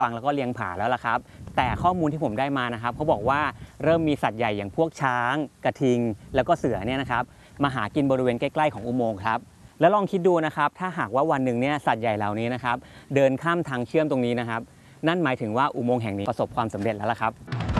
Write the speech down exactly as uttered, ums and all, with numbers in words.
ฟังแล้วก็เลียงผาแล้วล่ะครับแต่ข้อมูลที่ผมได้มานะครับเขาบอกว่าเริ่มมีสัตว์ใหญ่อย่างพวกช้างกระทิงแล้วก็เสือเนี่ยนะครับมาหากินบริเวณใกล้ๆของอุโมงค์ครับแล้วลองคิดดูนะครับถ้าหากว่าวันหนึ่งเนี่ยสัตว์ใหญ่เหล่านี้นะครับเดินข้ามทางเชื่อมตรงนี้นะครับนั่นหมายถึงว่าอุโมงค์แห่งนี้ประสบความสำเร็จแล้วล่ะครับ